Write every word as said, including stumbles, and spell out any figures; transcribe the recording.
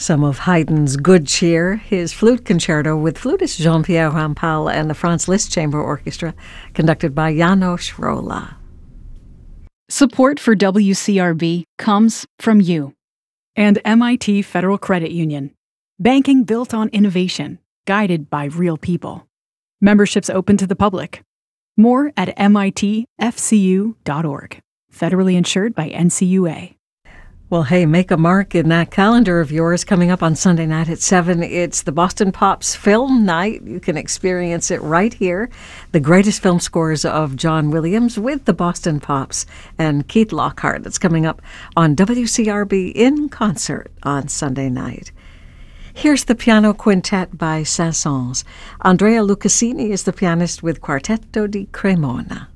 Some of Haydn's Good Cheer, his flute concerto with flutist Jean-Pierre Rampal and the Franz Liszt Chamber Orchestra, conducted by János Róla. Support for W C R B comes from you and M I T Federal Credit Union. Banking built on innovation, guided by real people. Memberships open to the public. More at M I T F C U dot org. Federally insured by N C U A. Well, hey, make a mark in that calendar of yours. Coming up on Sunday night at seven, it's the Boston Pops Film Night. You can experience it right here. The greatest film scores of John Williams with the Boston Pops and Keith Lockhart. That's coming up on W C R B in concert on Sunday night. Here's the piano quintet by Saint-Saëns. Andrea Lucassini is the pianist with Quartetto di Cremona.